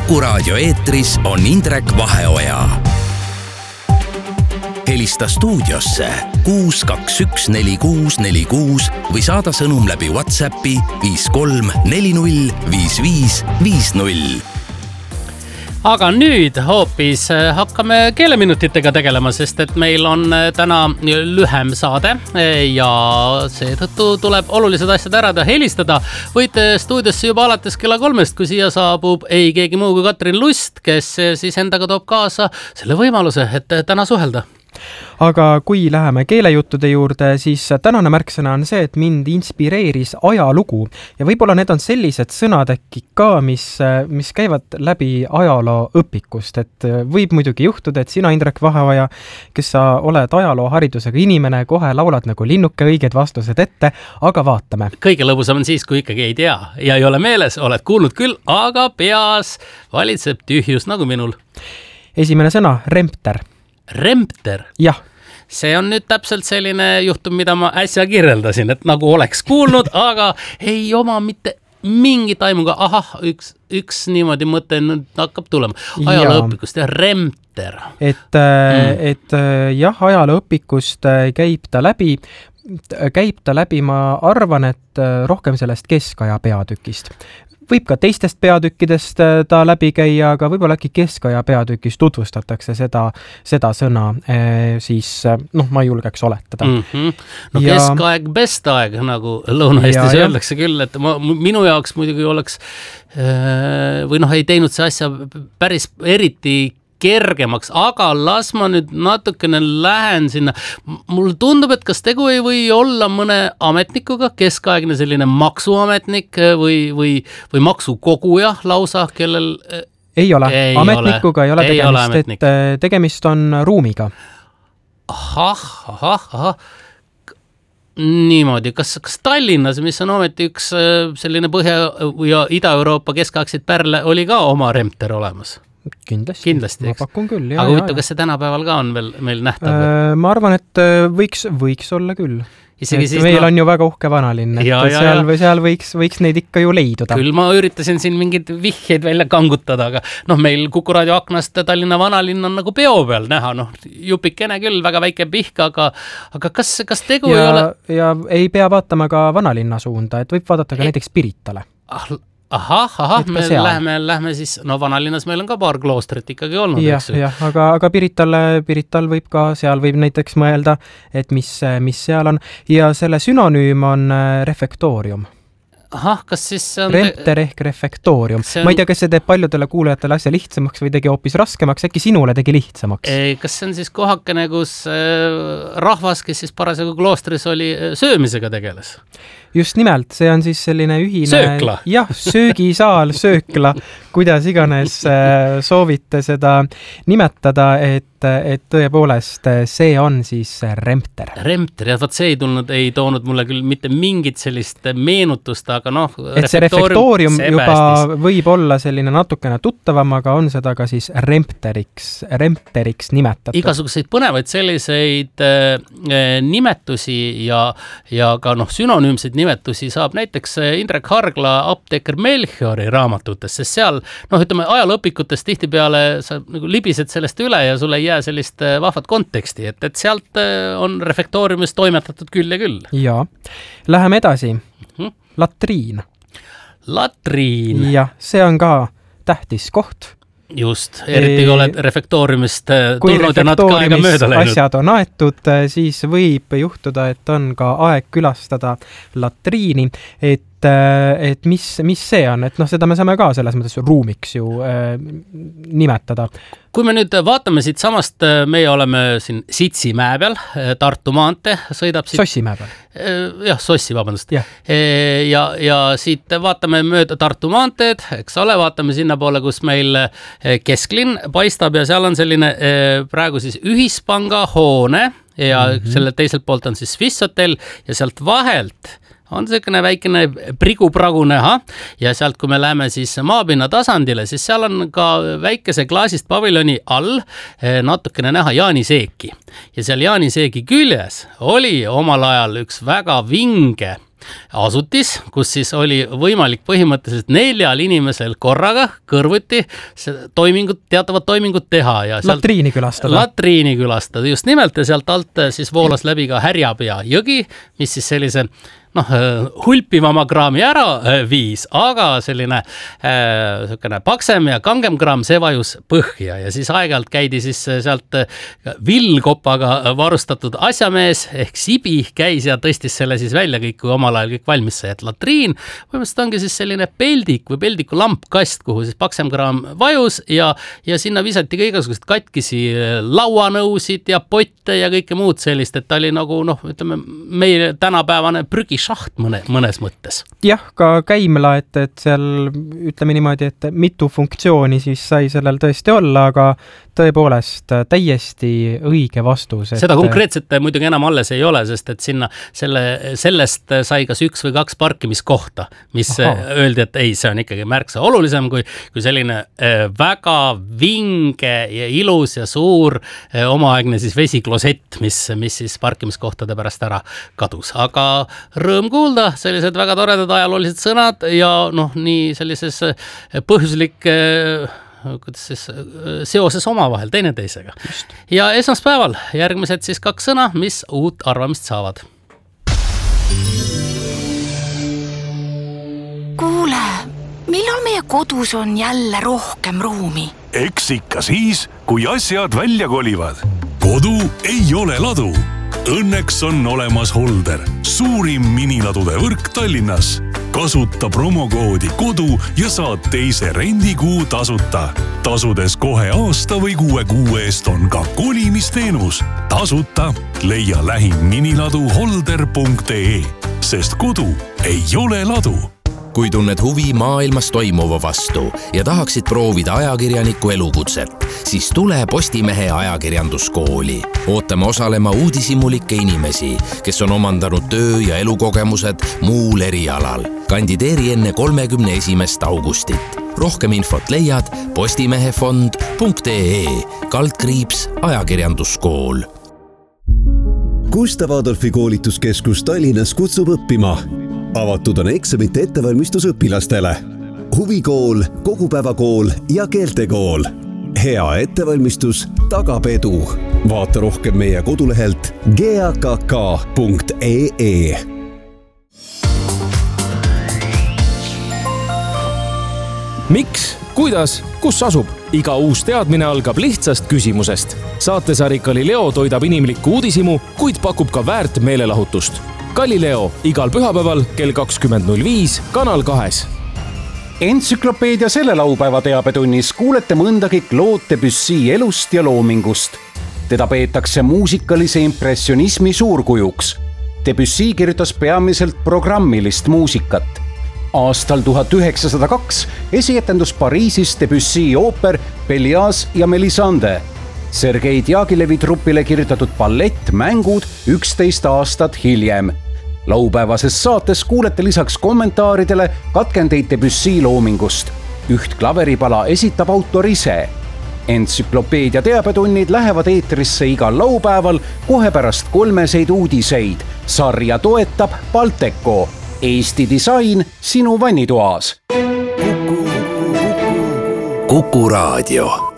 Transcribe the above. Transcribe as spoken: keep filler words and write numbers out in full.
Kuku Raadio eetris on Indrek Vaheoja. Helista stuudiosse kuus kaks üks neli kuus neli kuus või saada sõnum läbi WhatsAppi viis kolm neli null viis viis viis null. Aga nüüd hoopis hakkame keeleminutitega tegelema, sest et meil on täna lühem saade ja seetõttu tuleb olulised asjad ära teha. Helistada võite stuudiosse juba alates kella kolmest, kui siia saabub ei keegi muu kui Katrin Lust, kes siis endaga toob kaasa selle võimaluse, et täna suhelda. Aga kui läheme keelejuttude juurde, siis tänane märksõna on see, et mind inspireeris ajalugu. Ja võib-olla need on sellised sõnad äkki ka, mis, mis käivad läbi ajaloo õpikust. Et võib muidugi juhtuda, et sina, Indrek Vaheoja, kes sa oled ajaloo haridusega inimene, kohe laulad nagu linnuke õiged vastused ette, aga vaatame. Kõige lõbusam on siis, kui ikkagi ei tea ja ei ole meeles, oled kuulnud küll, aga peas valitseb tühjus nagu minul. Esimene sõna, rempter. Rempter? Jah. See on nüüd täpselt selline juhtum, mida ma äsja kirjeldasin, et nagu oleks kuulnud, aga ei oma mitte mingi taimuga. Ahah, üks, üks niimoodi mõte hakkab tulema. Ajalooõpikust ja rempter. Et, mm. et jah, ajalooõpikust käib ta läbi. Käib ta läbi, ma arvan, et rohkem sellest keskaja peatükist. Võib ka teistest peatükkidest ta läbi käia, aga võib-olla äkki keskaja peatükis tutvustatakse seda, seda sõna, siis noh, ma ei julgeks oletada. Mm-hmm. No ja, keskaeg, best aeg, nagu Lõuna-Eestis öeldakse küll, et ma, minu jaoks muidugi oleks või noh, ei teinud see asja päris eriti kergemaks, aga las ma nüüd natukene lähen sinna. Mul tundub, et kas tegu ei või olla mõne ametnikuga, keskaegne selline maksuametnik või, või, või maksukoguja lausa, kellel ei ole. Ei ametnikuga ole. ei ole ei tegemist, ole et tegemist on ruumiga. Ahah, ahah, ahah. Niimoodi, kas, kas Tallinnas, mis on ometi üks selline Põhja- ja Ida-Euroopa keskaegseid pärle, oli ka oma rempter olemas? Kindlasti, Kindlasti, ma pakun küll. Aga huvitav, kas see tänapäeval ka on veel meil nähtav? Ma arvan, et võiks, võiks olla küll. Isegi siis, meil no, on ju väga uhke vanalinn, et ja, ja, seal, ja. seal võiks, võiks neid ikka ju leiduda. Küll ma üritasin siin mingid vihjeid välja kangutada, aga noh, meil Kuku Raadio aknast Tallinna vanalinn on nagu peo peal näha, noh, jupikene küll, väga väike pihk, aga, aga kas, kas tegu ja, ei ole... Ja ei pea vaatama ka vanalinna suunda, et võib vaadata ka ei... näiteks Piritale. Ah, Ahah, ahah, me lähme, lähme siis, no vanalinnas meil on ka paar kloostrit ikkagi olnud. Jah, jah, aga, aga Pirital, Pirital võib ka, seal võib näiteks mõelda, et mis, mis seal on. Ja selle synonüüm on refektoorium. Ahah, kas siis see on... Rempter ehk refektoorium. On... Ma ei tea, kas see teeb paljudele kuulajatele asja lihtsamaks või tegi hoopis raskemaks, äkki sinule tegi lihtsamaks? Ei, kas see on siis kohakene, kus rahvas, kes siis parasjagu kloostris oli, söömisega tegeles? Just nimelt, see on siis selline ühine... Söökla. Jah, söögisaal, söökla, kuidas iganes soovite seda nimetada, et, et tõepoolest see on siis rempter. Rempter, ja vaat see ei tulnud, ei toonud mulle küll mitte mingit sellist meenutust, aga noh... Et see refektoorium juba päästis. Võib olla selline natukene tuttavam, aga on seda ka siis rempteriks, rempteriks nimetatud. Igasuguseid põnevaid selliseid äh, nimetusi ja, ja ka noh, synonüümseid nimetusi saab näiteks Indrek Hargla Apteeker Melchiori raamatutes, sest seal, noh, ütleme, ajalooõpikutes tihtipeale sa nagu libised sellest üle ja sulle ei jää sellist vahvat konteksti, et, et sealt on refektooriumis toimetatud küll ja küll. Ja, läheme edasi. Mm-hmm. Latriin. Latriin. Jah, see on ka tähtis koht. Just, eriti kui oled refektooriumist tulnud ja natuke aega mööda läinud. Asjad on aetud, siis võib juhtuda, et on ka aeg külastada latriini, et, et mis, mis see on, et noh, seda me saame ka selles mõttes ruumiks ju äh, nimetada. Kui me nüüd vaatame siit samast, meie oleme siin Sitsimäe peal, Tartu maantee sõidab siit... Sossimäe peal. Jah, Sossi, vabandust. Ja. Ja, ja siit vaatame mööda Tartu maanteed, eks ole, vaatame sinna poole, kus meil kesklinn paistab ja seal on selline praegu siis ühispanga hoone ja mm-hmm. selle teiselt poolt on siis Swiss Hotel ja sealt vahelt on selline väikene prigu-pragu näha ja sealt, kui me läheme siis maapinna tasandile, siis seal on ka väikese klaasist paviljoni all natukene näha Jaaniseeki. Ja seal Jaaniseegi küljes oli omal ajal üks väga vinge asutis, kus siis oli võimalik põhimõtteliselt neljal inimesel korraga kõrvuti toimingut, teatavat toimingut teha. Ja sealt, latriini külastada. Latriini külastada, just nimelt, ja sealt alt siis voolas läbi ka Härjapea jõgi, mis siis sellise noh, hulpivama kraami ära viis, aga selline äh, paksem ja kangem kraam, see vajus põhja ja siis aeg-ajalt käidi siis sealt villkopaga varustatud asjamees ehk Sibi käis ja tõstis selle siis välja kõik, kui omal ajal kõik valmis sai, et latriin põhimõtteliselt ongi siis selline peldik või peldiku lampkast, kuhu siis paksem kraam vajus ja, ja sinna visati ka igasugused katkisi lauanõusid ja potte ja kõike muud sellist, et ta oli nagu noh, ütleme meie tänapäevane prügi šaht mõne, mõnes mõttes. Jah, ka käimla, et, et seal ütleme niimoodi, et mitu funktsiooni siis sai sellel tõesti olla, aga tõepoolest täiesti õige vastus. Et... Seda konkreetselt muidugi enam alles ei ole, sest et sinna selle, sellest sai kas üks või kaks parkimiskohta, mis Aha. öeldi, et ei, see on ikkagi märksa olulisem kui, kui selline väga vinge ja ilus ja suur omaaegne siis vesiklosett, mis, mis siis parkimiskohtade pärast ära kadus. Aga rõõm kuulda, sellised väga toredad ajaloolised sõnad ja noh, nii sellises põhjuslik kuidas siis seoses omavahel teineteisega. Just. Ja esmaspäeval järgmised siis kaks sõna, mis uut arvamist saavad. Kuule, millal meie kodus on jälle rohkem ruumi? Eks ikka siis, kui asjad välja kolivad. Kodu ei ole ladu. Õnneks on olemas Holder, suurim miniladude võrk Tallinnas. Kasuta promokoodi kodu ja saad teise rendikuu tasuta. Tasudes kohe aasta või kuue kuu eest on ka kolimisteenus. Tasuta leia lähim miniladu holder punkt ee, sest kodu ei ole ladu. Kui tunned huvi maailmas toimuva vastu ja tahaksid proovida ajakirjaniku elukutset, siis tule Postimehe ajakirjanduskooli. Ootame osalema uudishimulikke inimesi, kes on omandanud töö- ja elukogemused muul erialal. Kandideeri enne kolmekümne esimest augustit. Rohkem infot leiad postimehefond punkt ee, kaldkriips ajakirjanduskool. Gustav Adolfi koolituskeskus Tallinnas kutsub õppima. Avatud on eksamite ettevalmistus õpilastele. Huvikool, kogupäevakool ja keeltekool. Hea ettevalmistus tagab edu. Vaata rohkem meie kodulehelt g a k k punkt ee. Miks, kuidas, kus asub? Iga uus teadmine algab lihtsast küsimusest. Saatesari Galileo toidab inimlikku uudishimu, kuid pakub ka väärt meelelahutust. Galileo igal pühapäeval kell kakskümmend null viis Kanal kahes. Entsüklopeedia selle laupäeva teabetunnis kuulete mõndagi Claude Debussy elust ja loomingust. Teda peetakse muusikalise impressionismi suurkujuks. Debussy kirjutas peamiselt programmilist muusikat. Aastal tuhat üheksasada kaks esietendus Pariisis Debussy ooper Pellias ja Melisande. Sergei Diagilevi trupile kirjutatud ballett Mängud üksteist aastat hiljem. Laupäevases saates kuulete lisaks kommentaaridele katkendeid Debussy loomingust. Üht klaveripala esitab autor ise. Entsüklopeedia teabetunnid lähevad eetrisse igal laupäeval kohe pärast kolmeseid uudiseid. Sarja toetab Balteco. Eesti disain sinu vannitoas. Kuku Raadio.